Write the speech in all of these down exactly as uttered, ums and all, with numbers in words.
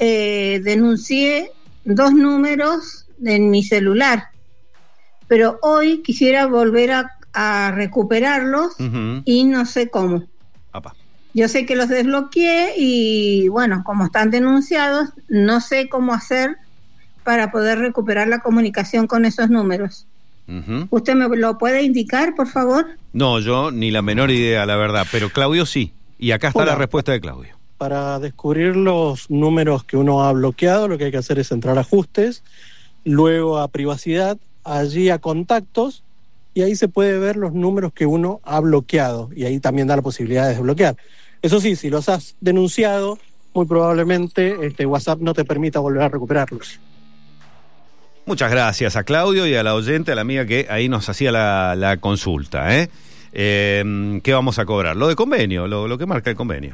eh, denuncié dos números en mi celular, pero hoy quisiera volver a, a recuperarlos uh-huh. y no sé cómo. Apa. Yo sé que los desbloqueé y bueno, como están denunciados, no sé cómo hacer para poder recuperar la comunicación con esos números. Uh-huh. ¿Usted me lo puede indicar, por favor? No, yo ni la menor idea, la verdad, pero Claudio sí. Y acá está Hola. La respuesta de Claudio. Para descubrir los números que uno ha bloqueado, lo que hay que hacer es entrar a ajustes, luego a privacidad, allí a contactos, y ahí se puede ver los números que uno ha bloqueado, y ahí también da la posibilidad de desbloquear. Eso sí, si los has denunciado, muy probablemente este WhatsApp no te permita volver a recuperarlos. Muchas gracias a Claudio y a la oyente, a la amiga que ahí nos hacía la, la consulta. ¿eh? Eh, ¿Qué vamos a cobrar? Lo de convenio, lo, lo que marca el convenio.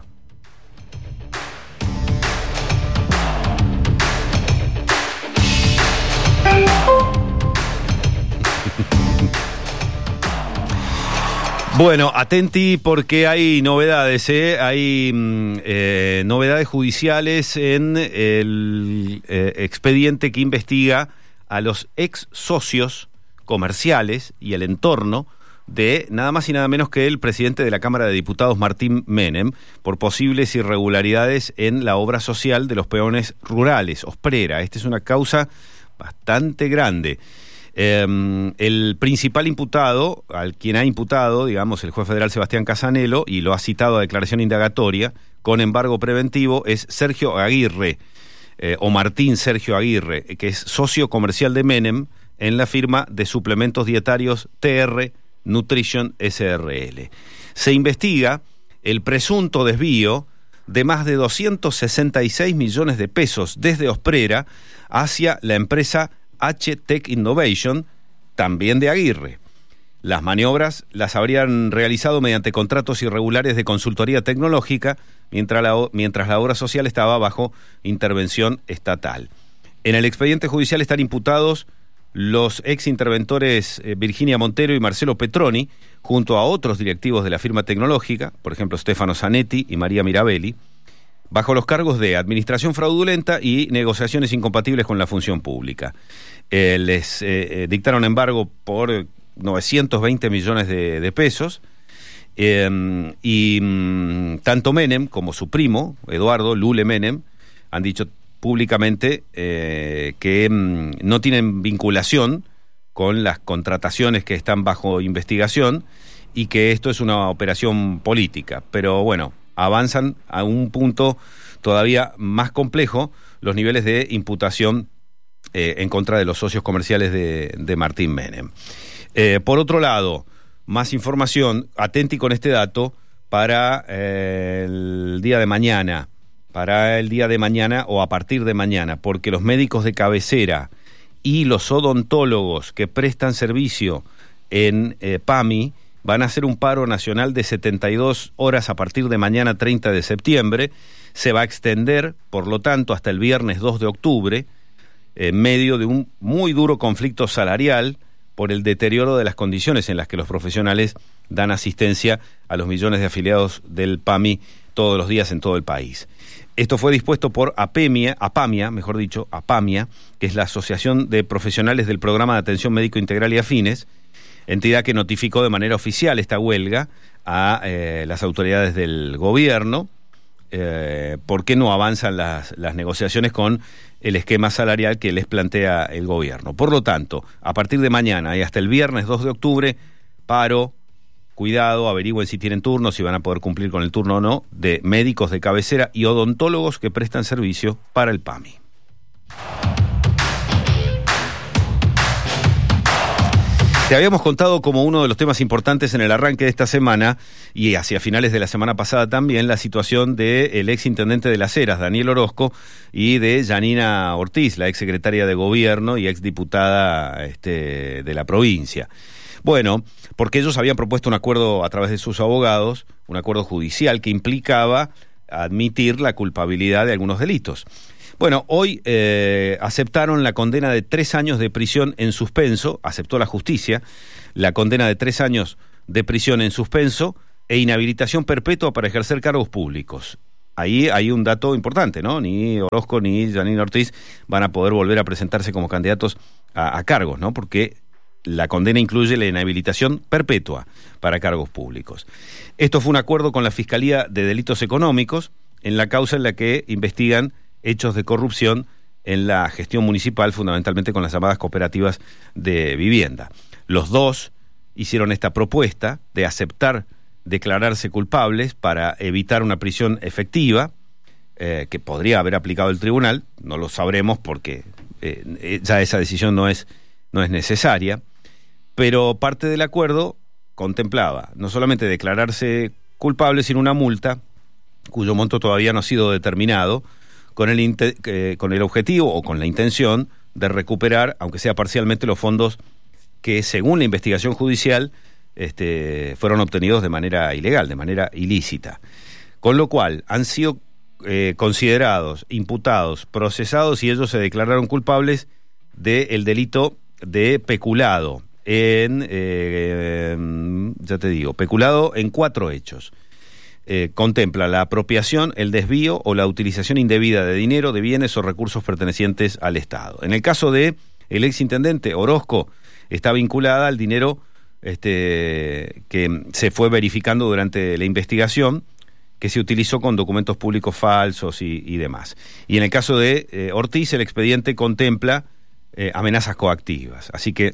Bueno, atenti porque hay novedades, ¿eh? Hay eh, novedades judiciales en el eh, expediente que investiga a los ex socios comerciales y el entorno de nada más y nada menos que el presidente de la Cámara de Diputados, Martín Menem, por posibles irregularidades en la obra social de los peones rurales, Osprera. Esta es una causa bastante grande. Eh, el principal imputado, al quien ha imputado, digamos, el juez federal Sebastián Casanelo, y lo ha citado a declaración indagatoria con embargo preventivo, es Sergio Aguirre, eh, o Martín Sergio Aguirre, que es socio comercial de Menem en la firma de suplementos dietarios T R Nutrition S R L. Se investiga el presunto desvío de más de doscientos sesenta y seis millones de pesos desde Osprera hacia la empresa H-Tech Innovation, también de Aguirre. Las maniobras las habrían realizado mediante contratos irregulares de consultoría tecnológica, mientras la, mientras la obra social estaba bajo intervención estatal. En el expediente judicial están imputados los ex interventores eh, Virginia Montero y Marcelo Petroni, junto a otros directivos de la firma tecnológica, por ejemplo Stefano Zanetti y María Mirabelli, bajo los cargos de administración fraudulenta y negociaciones incompatibles con la función pública. Eh, les eh, eh, dictaron embargo por novecientos veinte millones de, de pesos, eh, y mm, tanto Menem como su primo, Eduardo Lule Menem, han dicho públicamente eh, que mm, no tienen vinculación con las contrataciones que están bajo investigación y que esto es una operación política. Pero bueno, avanzan a un punto todavía más complejo los niveles de imputación eh, en contra de los socios comerciales de, de Martín Menem. Eh, por otro lado, más información, atenti con este dato para eh, el día de mañana, para el día de mañana o a partir de mañana, porque los médicos de cabecera y los odontólogos que prestan servicio en eh, PAMI van a hacer un paro nacional de setenta y dos horas a partir de mañana treinta de septiembre. Se va a extender, por lo tanto, hasta el viernes dos de octubre, en medio de un muy duro conflicto salarial por el deterioro de las condiciones en las que los profesionales dan asistencia a los millones de afiliados del PAMI todos los días en todo el país. Esto fue dispuesto por APEMIA, APAMIA, mejor dicho, APAMIA, que es la Asociación de Profesionales del Programa de Atención Médico Integral y Afines, entidad que notificó de manera oficial esta huelga a eh, las autoridades del gobierno. Eh, ¿Por qué no avanzan las, las negociaciones con el esquema salarial que les plantea el gobierno? Por lo tanto, a partir de mañana y hasta el viernes dos de octubre, paro, cuidado, averigüen si tienen turno, si van a poder cumplir con el turno o no, de médicos de cabecera y odontólogos que prestan servicio para el PAMI. Te habíamos contado como uno de los temas importantes en el arranque de esta semana y hacia finales de la semana pasada también la situación del ex intendente de Las Heras, Daniel Orozco, y de Yanina Ortiz, la ex secretaria de gobierno y ex diputada este, de la provincia. Bueno, porque ellos habían propuesto un acuerdo a través de sus abogados, un acuerdo judicial que implicaba admitir la culpabilidad de algunos delitos. Bueno, hoy eh, aceptaron la condena de tres años de prisión en suspenso, aceptó la justicia, la condena de tres años de prisión en suspenso e inhabilitación perpetua para ejercer cargos públicos. ahí hay un dato importante, ¿no? Ni Orozco ni Janine Ortiz van a poder volver a presentarse como candidatos a, a cargos, ¿no? Porque la condena incluye la inhabilitación perpetua para cargos públicos. Esto fue un acuerdo con la Fiscalía de Delitos Económicos en la causa en la que investigan hechos de corrupción en la gestión municipal, fundamentalmente con las llamadas cooperativas de vivienda. Los dos hicieron esta propuesta de aceptar declararse culpables para evitar una prisión efectiva, eh, que podría haber aplicado el tribunal, no lo sabremos porque eh, ya esa decisión no es, no es necesaria, pero parte del acuerdo contemplaba no solamente declararse culpable, sino una multa, cuyo monto todavía no ha sido determinado, con el, eh, con el objetivo o con la intención de recuperar, aunque sea parcialmente, los fondos que, según la investigación judicial, este, fueron obtenidos de manera ilegal, de manera ilícita. Con lo cual, han sido eh, considerados, imputados, procesados, y ellos se declararon culpables del delito de peculado. En, eh, ya te digo, peculado en cuatro hechos. Eh, contempla la apropiación, el desvío o la utilización indebida de dinero, de bienes o recursos pertenecientes al Estado. En el caso de el exintendente Orozco, está vinculada al dinero este, que se fue verificando durante la investigación, que se utilizó con documentos públicos falsos y, y demás. Y en el caso de eh, Ortiz, el expediente contempla eh, amenazas coactivas. Así que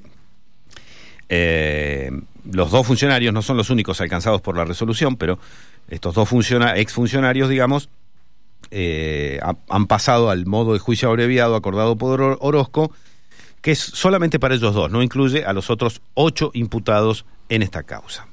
eh, los dos funcionarios no son los únicos alcanzados por la resolución, pero estos dos funciona, exfuncionarios, digamos, eh, ha, han pasado al modo de juicio abreviado acordado por Orozco, que es solamente para ellos dos, no incluye a los otros ocho imputados en esta causa.